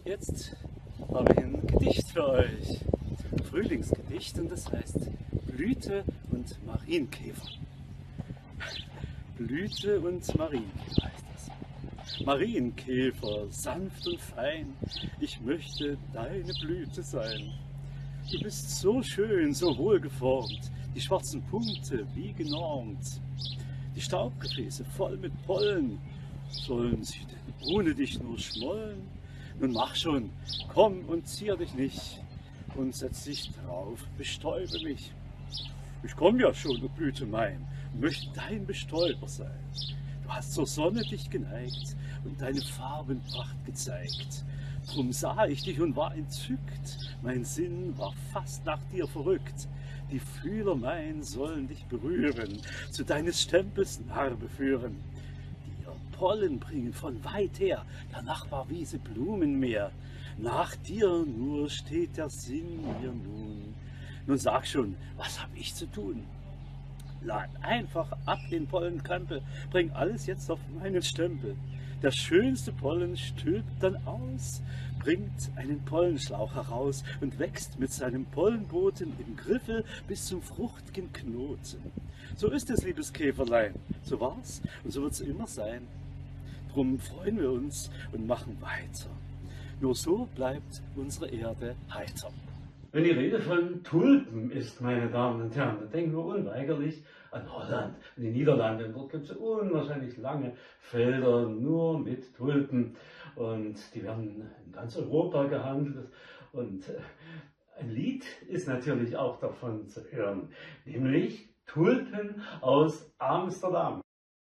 Jetzt habe ich ein Gedicht für euch. Ein Frühlingsgedicht, und das heißt Blüte und Marienkäfer. Blüte und Marienkäfer heißt das. Marienkäfer, sanft und fein, ich möchte deine Blüte sein. Du bist so schön, so wohlgeformt, die schwarzen Punkte wie genormt. Die Staubgefäße voll mit Pollen, sollen sie denn ohne dich nur schmollen? Nun mach schon, komm und zier dich nicht und setz dich drauf, bestäube mich. Ich komm ja schon, du Blüte mein, und möchte dein Bestäuber sein. Du hast zur Sonne dich geneigt und deine Farbenpracht gezeigt. Drum sah ich dich und war entzückt, mein Sinn war fast nach dir verrückt. Die Fühler mein sollen dich berühren, zu deines Stempels Narbe führen. Dir Pollen bringen von weit her, der Nachbarwiese Blumenmeer. Nach dir nur steht der Sinn mir nun. Nun sag schon, was hab ich zu tun? Lad einfach ab den Pollenkrempel, bring alles jetzt auf meinen Stempel. Der schönste Pollen stülpt dann aus, bringt einen Pollenschlauch heraus und wächst mit seinem Pollenboten im Griffel bis zum frucht'gen Knoten. So ist es, liebes Käferlein, so war's und so wird's immer sein. Drum freuen wir uns und machen weiter. Nur so bleibt unsere Erde heiter. Wenn die Rede von Tulpen ist, meine Damen und Herren, dann denken wir unweigerlich an Holland, an die Niederlande. Dort gibt es unwahrscheinlich lange Felder nur mit Tulpen und die werden in ganz Europa gehandelt. Und ein Lied ist natürlich auch davon zu hören, nämlich Tulpen aus Amsterdam.